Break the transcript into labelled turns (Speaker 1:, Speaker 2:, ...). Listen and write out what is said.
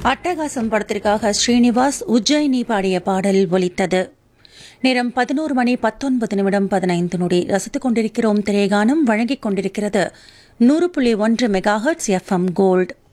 Speaker 1: அட்டகாசம் படத்திற்காக ஸ்ரீனிவாஸ் உஜ்ஜயினி பாடிய பாடல் ஒலித்தது. நேரம் 11:19 ரசித்துக் கொண்டிருக்கிறோம். திரைகானம் வழங்கிக் கொண்டிருக்கிறது 100.1 மெகாஹெர்ட்ஸ் எஃப்எம் கோல்ட்.